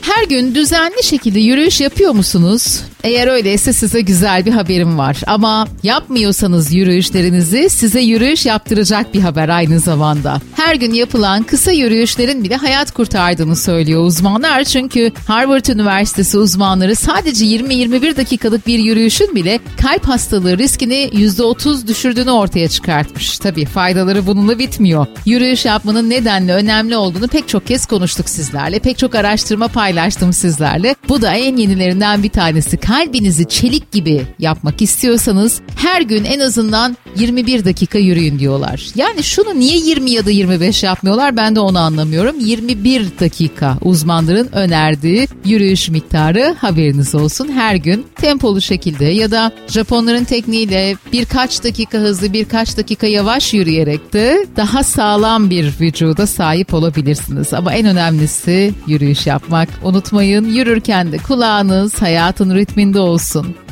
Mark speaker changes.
Speaker 1: Her gün düzenli şekilde yürüyüş yapıyor musunuz? Eğer öyleyse size güzel bir haberim var. Ama yapmıyorsanız yürüyüşlerinizi, size yürüyüş yaptıracak bir haber aynı zamanda. Her gün yapılan kısa yürüyüşlerin bile hayat kurtardığını söylüyor uzmanlar. Çünkü Harvard Üniversitesi uzmanları sadece 20-21 dakikalık bir yürüyüşün bile kalp hastalığı riskini %30 düşürdüğünü ortaya çıkartmış. Tabii faydaları bununla bitmiyor. Yürüyüş yapmanın nedenle önemli olduğunu pek çok kez konuştuk sizlerle. Pek çok araştırma paylaştım sizlerle. Bu da en yenilerinden bir tanesi. Kalbinizi çelik gibi yapmak istiyorsanız her gün en azından 21 dakika yürüyün diyorlar. Yani şunu niye 20 ya da 25 yapmıyorlar, ben de onu anlamıyorum. 21 dakika uzmanların önerdiği yürüyüş miktarı, haberiniz olsun. Her gün tempolu şekilde ya da Japonların tekniğiyle birkaç dakika hızlı, birkaç dakika yavaş yürüyerek de daha sağlam bir vücuda sahip olabilirsiniz. Ama en önemlisi yürüyüş yapmak. Unutmayın, yürürken de kulağınız hayatın ritminde olsun.